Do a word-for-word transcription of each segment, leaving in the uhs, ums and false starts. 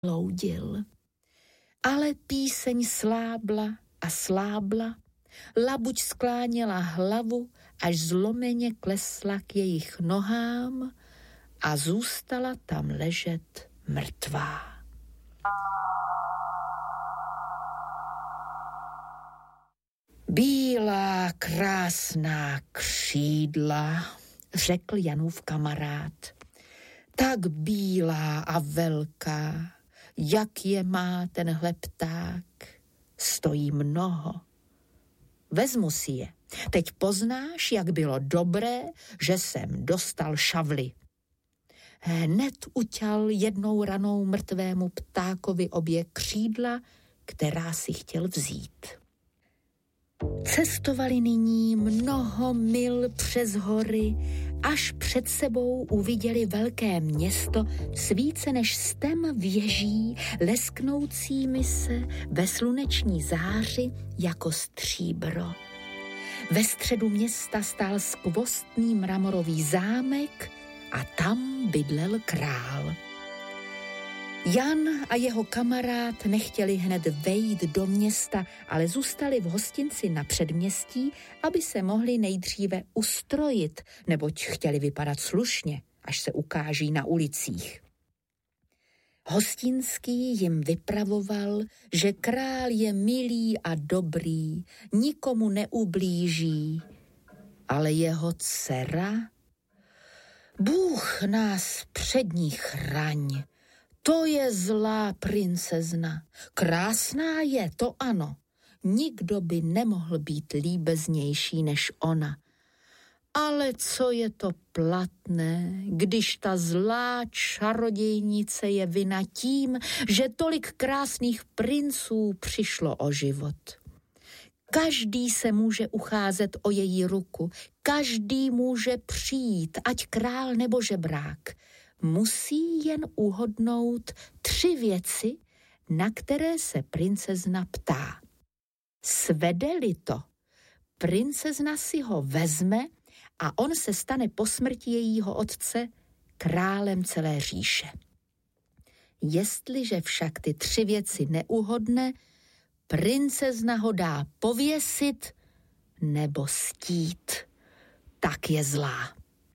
loudil. Ale píseň slábla a slábla, labuť skláněla hlavu, až zlomeně klesla k jejich nohám a zůstala tam ležet mrtvá. Bílá, krásná křídla, řekl Janův kamarád. Tak bílá a velká, jak je má tenhle pták, stojí mnoho. Vezmu si je. Teď poznáš, jak bylo dobré, že jsem dostal šavli. Hned uťal jednou ranou mrtvému ptákovi obě křídla, která si chtěl vzít. Cestovali nyní mnoho mil přes hory, až před sebou uviděli velké město s více než stem věží, lesknoucími se ve sluneční záři jako stříbro. Ve středu města stál skvostný mramorový zámek a tam bydlel král. Jan a jeho kamarád nechtěli hned vejít do města, ale zůstali v hostinci na předměstí, aby se mohli nejdříve ustrojit, neboť chtěli vypadat slušně, až se ukáží na ulicích. Hostinský jim vypravoval, že král je milý a dobrý, nikomu neublíží, ale jeho dcera? Bůh nás před ní chraň. To je zlá princezna. Krásná je, to ano. Nikdo by nemohl být líbeznější než ona. Ale co je to platné, když ta zlá čarodějnice je vina tím, že tolik krásných princů přišlo o život. Každý se může ucházet o její ruku, každý může přijít, ať král nebo žebrák. Musí jen uhodnout tři věci, na které se princezna ptá. Svede-li to, princezna si ho vezme a on se stane po smrti jejího otce králem celé říše. Jestliže však ty tři věci neuhodne, princezna ho dá pověsit nebo stít. Tak je zlá.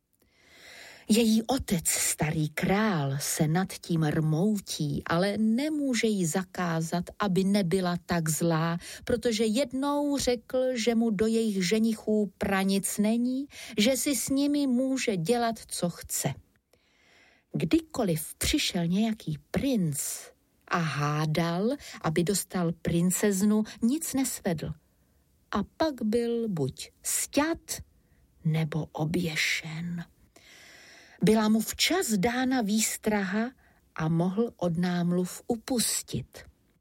Její otec, starý král, se nad tím rmoutí, ale nemůže jí zakázat, aby nebyla tak zlá, protože jednou řekl, že mu do jejich ženichů pranic není, že si s nimi může dělat, co chce. Kdykoliv přišel nějaký princ a hádal, aby dostal princeznu, nic nesvedl. A pak byl buď sťat nebo oběšen. Byla mu včas dána výstraha a mohl od námluv upustit.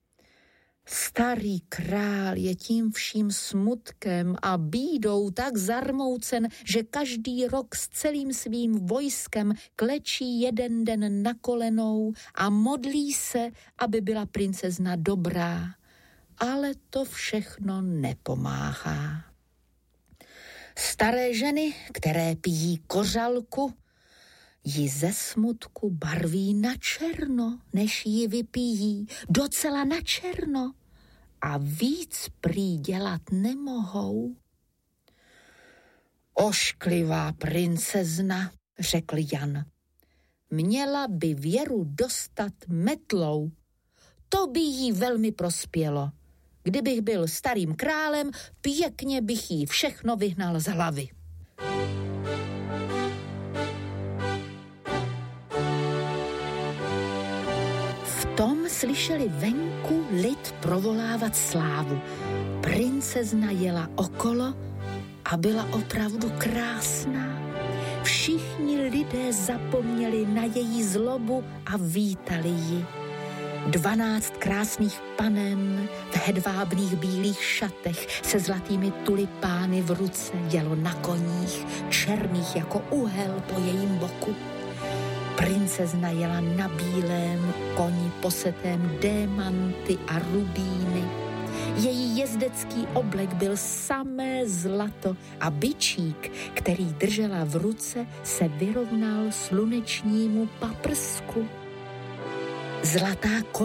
Starý král je tím vším smutkem a bídou tak zarmoucen, že každý rok s celým svým vojskem klečí jeden den na kolenou a modlí se, aby byla princezna dobrá. Ale to všechno nepomáhá. Staré ženy, které pijí kořalku, ji ze smutku barví na černo, než ji vypijí, docela na černo a víc prý dělat nemohou. Ošklivá princezna, řekl Jan, měla by Věru dostat metlou. To by jí velmi prospělo. Kdybych byl starým králem, pěkně bych jí všechno vyhnal z hlavy. V tom slyšeli venku lid provolávat slávu. Princezna jela okolo a byla opravdu krásná. Všichni lidé zapomněli na její zlobu a vítali ji. Dvanáct krásných panen v hedvábných bílých šatech se zlatými tulipány v ruce jelo na koních, černých jako uhel po jejím boku. Princezna jela na bílém koni posetém démanty a rubíny. Její jezdecký oblek byl samé zlato a bičík, který držela v ruce, se vyrovnal slunečnímu paprsku. Zlatá